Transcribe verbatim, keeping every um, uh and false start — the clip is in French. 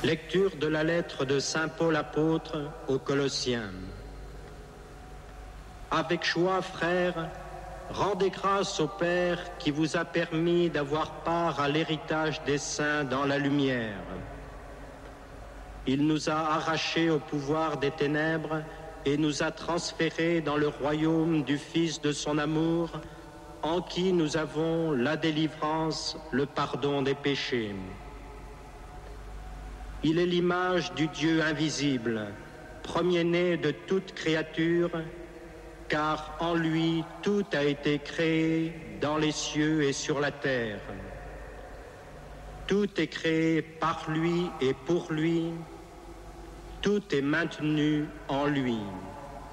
Lecture de la lettre de saint Paul apôtre aux Colossiens. Avec joie, frères, rendez grâce au Père qui vous a permis d'avoir part à l'héritage des saints dans la lumière. Il nous a arrachés au pouvoir des ténèbres et nous a transférés dans le royaume du Fils de son amour, en qui nous avons la délivrance, le pardon des péchés. Il est l'image du Dieu invisible, premier-né de toute créature, car en lui tout a été créé dans les cieux et sur la terre. Tout est créé par lui et pour lui, tout est maintenu en lui.